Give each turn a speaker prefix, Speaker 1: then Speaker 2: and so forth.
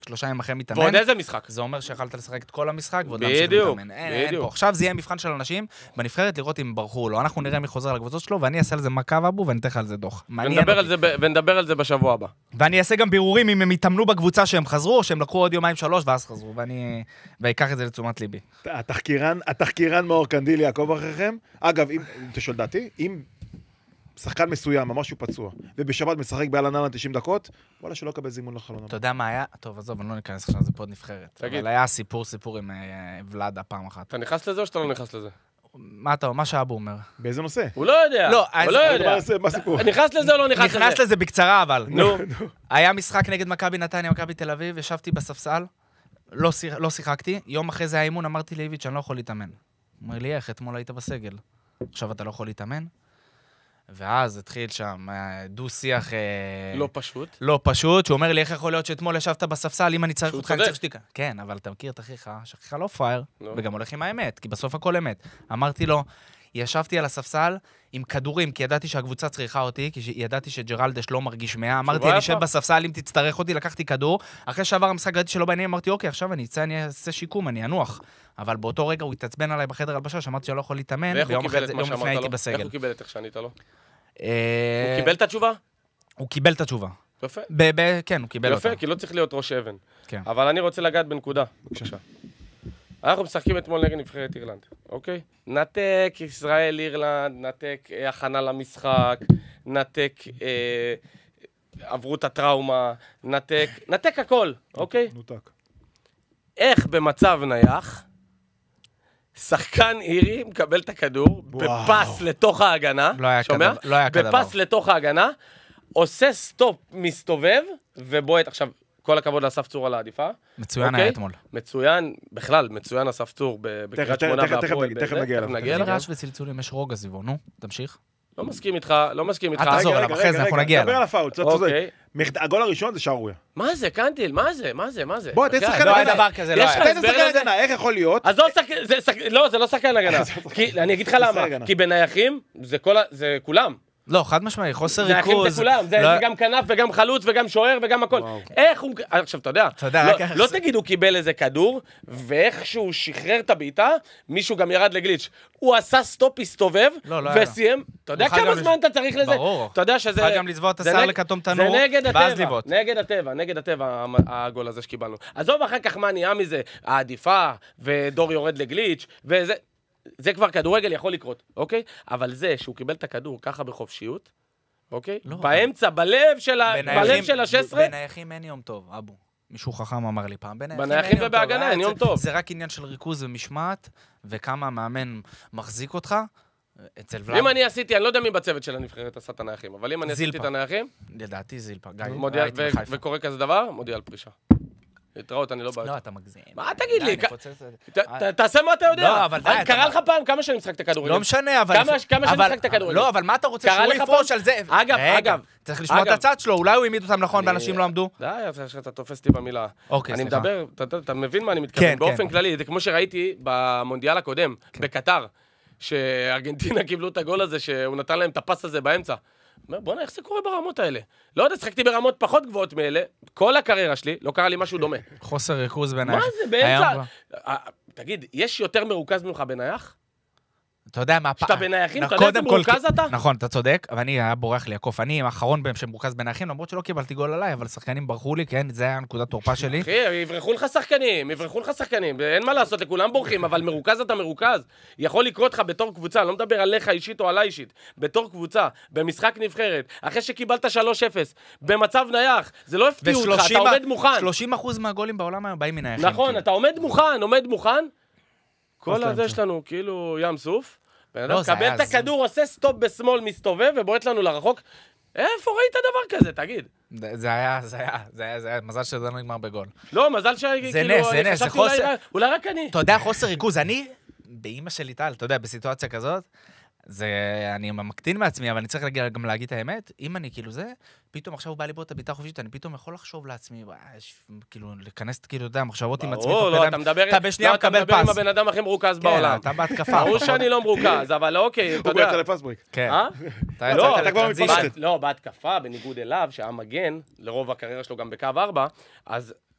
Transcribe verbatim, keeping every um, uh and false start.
Speaker 1: שלושה ימים אחרי מתאמן.
Speaker 2: ועוד איזה משחק?
Speaker 1: זה אומר שיכלת לשחק את כל המשחק, ועוד
Speaker 2: להמשיך
Speaker 1: להתאמן. אין, אין פה. עכשיו זה יהיה מבחן של אנשים, בנבחרת לראות אם ברחו או לא. אנחנו נראה מי חוזר לקבוצות שלו, ואני אעשה על זה מכה אבו, ואני אתן לך על זה דוח.
Speaker 2: ונדבר על זה בשבוע הבא.
Speaker 1: ואני אעשה גם בירורים אם הם התאמנו בקבוצה שהם חזרו, או שהם לקחו עוד יומיים שלוש, ואז חזרו, ואני ויקח את זה לתשומת ליבי.
Speaker 3: התחקירן, התחקירן מאור קנדיל יעקוב אחריכם. אגב, אם תשאל דעתי, אם שחקן מסוים, ממש שהוא פצוע, ובשבת משחק באלננה תשעים דקות, וואלה שלא קבל זימון לחלון.
Speaker 1: אתה יודע מה היה? טוב, עזוב, אני לא ניכנס עכשיו, זה פה עוד נבחרת. אבל היה סיפור, סיפור עם ולדה פעם אחת.
Speaker 2: אתה נכנס לזה או שאתה לא נכנס לזה?
Speaker 1: מה אתה, מה שאבו אומר?
Speaker 3: באיזה נושא?
Speaker 2: הוא לא יודע.
Speaker 1: לא,
Speaker 2: הוא לא יודע.
Speaker 3: מה הסיפור?
Speaker 2: נכנס לזה או לא נכנס לזה?
Speaker 1: נכנס לזה בקצרה, אבל.
Speaker 2: נו.
Speaker 1: היה משחק נגד מכבי נתניה, מכבי תל אביב, ישבתי בספסל, לא שיחקתי, יום אחרי זה האימון, אמרתי לאיביץ' אני לא יכול להתאמן. הוא אומר לי, איך, אתמול היית בסגל. עכשיו אתה לא יכול להתאמן? ואז התחיל שם דו-שיח...
Speaker 2: לא פשוט.
Speaker 1: לא פשוט, שהוא אומר לי, איך יכול להיות שאתמול ישבת בספסל, אם אני צריך אותך, אני צריך שתיקה. כן, אבל אתה מכיר את אחיך, שאחיך לא פייר, וגם הולך עם האמת, כי בסוף הכל אמת. אמרתי לו, ישבתי על הספסל עם כדורים, כי ידעתי שהקבוצה צריכה אותי, כי ידעתי שג'רלדש לא מרגיש מאה. אמרתי, אני אשב בספסל, אם תצטרך אותי, לקחתי כדור. אחרי שעבר המשחק, ראיתי שלא בעניין, אמרתי, אוקיי, עכשיו אני אצא, אני אעשה שיקום, אני אנוח. אבל באותו רגע הוא התעצבן עליי בחדר הלבשה, שאמרתי שלא יכול להתאמן, ויום לפני הייתי בסגל.
Speaker 2: איך הוא קיבל את איך שענית לו? הוא קיבל את התשובה?
Speaker 1: הוא קיבל את התשובה.
Speaker 2: יפה.
Speaker 1: כן, הוא קיבל אותה.
Speaker 2: יפה, כי לא צריך להיות ראש אבן.
Speaker 1: כן.
Speaker 2: אבל אני רוצה לגעת בנקודה. בבקשה. אנחנו משחקים אתמול נגד נבחרת אירלנד, אוקיי? נתק ישראל אירלנד, נתק הכנה למשחק, נתק עברו את הטראומה, נתק, נתק הכל, אוקיי?
Speaker 3: נותק.
Speaker 2: איך במצב נייח, שחקן אירי מקבל את הכדור, בפס לתוך ההגנה, שומע? בפס לתוך ההגנה, עושה סטופ, מסתובב, ובועט עכשיו, כל הכבוד לאסף צור על העדיפה.
Speaker 1: מצוין היה אתמול.
Speaker 2: מצוין, בכלל, מצוין אסף צור בקריית שמונה והפועל.
Speaker 3: תכף נגיע
Speaker 2: אליו.
Speaker 1: רעש וצלצולים, יש רוגע סביבו, נו, תמשיך.
Speaker 2: לא מסכים איתך, לא מסכים איתך.
Speaker 1: אל תחזור אליו, אחרי זה אנחנו נגיע
Speaker 3: דבר
Speaker 1: אליו.
Speaker 3: על הפאול, הגול הראשון זה שערוריה.
Speaker 2: מה זה, קנטיל? מה זה? מה זה? מה זה?
Speaker 3: בוא, תן שחקן
Speaker 1: לא היה
Speaker 3: הגנה.
Speaker 1: דבר כזה, לא היה.
Speaker 3: תן שחקן הגנה, איך יכול להיות?
Speaker 2: אז לא, זה לא שחקן הגנה. אני אגיד לך למה. כי בנייחים, זה כולם.
Speaker 1: לא, חד משמעי, חוסר ריכוז.
Speaker 2: זה כולם, זה גם כנף וגם חלוץ וגם שוער וגם הכל. איך הוא... עכשיו, אתה יודע, לא תגיד הוא קיבל איזה כדור, ואיך שהוא שחרר את הבעיטה, מישהו גם ירד לגליץ'. הוא עשה סטופ, הסתובב, וסיים. אתה יודע כמה זמן אתה צריך לזה?
Speaker 1: ברור.
Speaker 2: אתה יודע שזה...
Speaker 1: צריך גם לצבוע את השיער לכתום תנור, ואז לבעוט.
Speaker 2: נגד הטבע, נגד הטבע, הגול הזה שקיבלנו. עזוב אחר כך מה נהיה מזה, העדיפה, ודור יורד לגליץ', וזה... זה כבר כדורגל יכול לקרות, אוקיי? אבל זה שהוא קיבל את הכדור ככה בחופשיות, אוקיי? באמצע, בלב של ה-שש עשרה...
Speaker 1: בנייחים אין יום טוב, אבו. מישהו חכם אמר לי פעם.
Speaker 2: בנייחים ובהגנה אין יום טוב.
Speaker 1: זה רק עניין של ריכוז ומשמעת, וכמה המאמן מחזיק אותך.
Speaker 2: אם אני עשיתי, אני לא יודע מי בצוות של הנבחרת עשה את הנייחים, אבל אם אני עשיתי את הנייחים...
Speaker 1: לדעתי זילפה, גיא.
Speaker 2: וקורא כזה דבר, מודיע על פרישה. התראות, אני לא בא.
Speaker 1: לא, אתה מגזים.
Speaker 2: מה תגיד לי? תעשה מה אתה יודע.
Speaker 1: לא, אבל די.
Speaker 2: קרא לך פעם כמה שאני משחק את הכדורגל.
Speaker 1: לא משנה, אבל...
Speaker 2: כמה שאני משחק את הכדורגל.
Speaker 1: לא, אבל מה אתה רוצה שהוא יפרוש על זה?
Speaker 2: אגב, אגב.
Speaker 1: צריך לשמוע את הצד שלו, אולי הוא העמיד אותם נכון ואנשים לא עמדו.
Speaker 2: די, אתה תופס אותי במילה.
Speaker 1: אוקיי,
Speaker 2: סליחה. אני מדבר, אתה מבין מה אני מתכוון. באופן כללי, זה כמו שראיתי במונדיאל הקודם, בקטר, שארגנטינה קיבלו את הגול הזה, שהוא נתן להם את הפס הזה באמצע. בוא'נה, איך זה קורה ברמות האלה? לא יודע, שחקתי ברמות פחות גבוהות מאלה, כל הקריירה שלי, לא קרה לי משהו דומה.
Speaker 1: חוסר ריכוז בנייח.
Speaker 2: מה זה, באמצע? תגיד, יש יותר מרוכז ממך בנייח?
Speaker 1: אתה יודע מה...
Speaker 2: שאתה בנייחים, אתה יודע איזה מרוכז אתה?
Speaker 1: נכון, אתה צודק, אבל אני היה בורח לי הקוף. אני האחרון בהם שמרוכז בנייחים, למרות שלא קיבלתי גול עליי, אבל שחקנים ברחו לי, כן, זה היה נקודת תורפה שלי.
Speaker 2: אחי, יברחו לך שחקנים, יברחו לך שחקנים, אין מה לעשות, לכולם בורחים, אבל מרוכז אתה מרוכז. יכול לקרות לך בתור קבוצה, לא מדבר עליך אישית או עליי אישית, בתור קבוצה, במשחק נבחרת, אחרי שקיבלת שלוש אפס, במצב נייח, זה לא הפתיע אותך, אתה עומד מוכן.
Speaker 1: שלושים אחוז מהגולים בעולם היום באים מנייחים.
Speaker 2: נכון, אתה עומד מוכן, עומד מוכן. כל הזה שלנו כאילו ים סוף. בן אדם קבל את הכדור, עושה סטופ בשמאל, מסתובב ובועט לנו לרחוק. איפה ראית דבר כזה, תגיד?
Speaker 1: זה היה, זה היה, זה היה, זה היה, מזל שזה לא נגמר בגול.
Speaker 2: לא, מזל שכאילו,
Speaker 1: זה נס, זה נס, זה חוסר...
Speaker 2: אולי רק אני.
Speaker 1: אתה יודע, חוסר ריכוז, אני, באמא שלי טל, אתה יודע, בסיטואציה כזאת, זה, אני מקטין מעצמי, אבל אני צריך גם להגיד את האמת, אם אני כאילו זה, פתאום עכשיו הוא בא לי בו את הביטה חופשית, אני פתאום יכול לחשוב לעצמי, כאילו, לכנס, כאילו, אתה יודע, מחשבות עם עצמי,
Speaker 2: לא, אתה מדבר עם הבן אדם הכי מרוכז בעולם.
Speaker 1: אתה בהתקפה.
Speaker 2: ברור שאני לא מרוכז, אבל אוקיי, אתה יודע.
Speaker 3: הוא יצא לפסבריק.
Speaker 1: כן.
Speaker 3: אתה כבר מתפשט.
Speaker 2: לא, בהתקפה, בניגוד אליו, שהיה מגן, לרוב הקריירה שלו גם בקו ארבע, אז